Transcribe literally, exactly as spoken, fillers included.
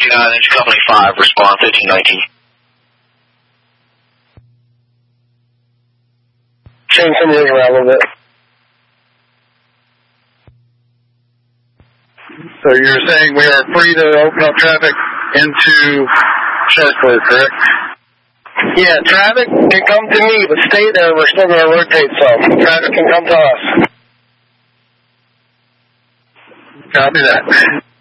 fifty-nine, Engine Company five, respond fifteen nineteen. Change some years around a little bit. So you're saying we are free to open up traffic into Sharpsburg, correct? Yeah, traffic can come to me, but stay there. We're still going to rotate some. Traffic can come to us. Copy that.